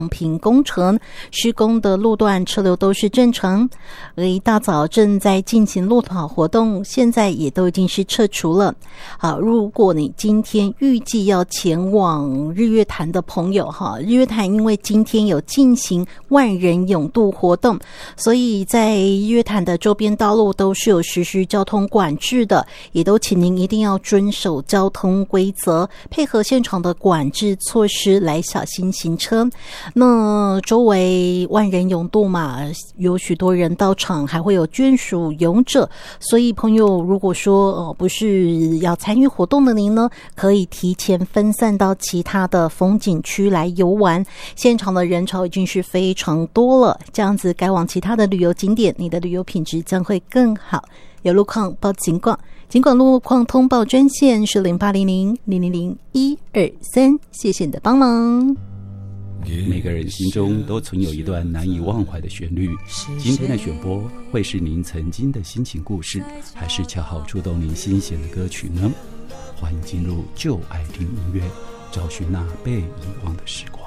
平工程施工的路段车流都是正常，而一大早正在进行路跑活动，现在也都已经是撤除了。好，如果你今天预计要前往日月潭的朋友日月潭因为今天有进行万人泳渡活动，所以在日月潭的周边道路都是有实施交通管制的，也都请您一定要遵守交通规则，配合现场的管制措施来小心行车。那周围万人泳渡嘛，有许多人到场，还会有眷属泳者，所以朋友如果说不是要参与活动的您呢，可以提前分散到其他的风景区来游玩，现场的人潮已经是非常多了，这样子改往其他的旅游景点，你的旅游品质将会更好。有路况报警广，警广路况通报专线是0800000123，谢谢你的帮忙。 每个人心中都存有一段难以忘怀的旋律，今天的选播会是您曾经的心情故事，还是恰好触动您心弦的歌曲呢？欢迎进入就爱听音乐，找寻那被遗忘的时光。